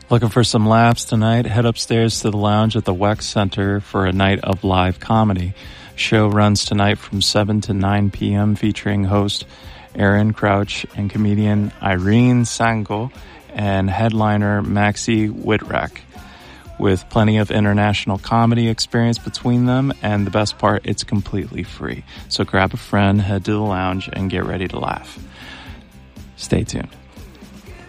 Looking for some laughs tonight? Head upstairs to the lounge at the Weck Center for a night of live comedy. Show runs tonight from 7 to 9 p.m. featuring host Aaron Crouch and comedian Irene Sango and headliner Maxi Whitrack, with plenty of international comedy experience between them, and the best part, it's completely free. So grab a friend, head to the lounge, and get ready to laugh. Stay tuned.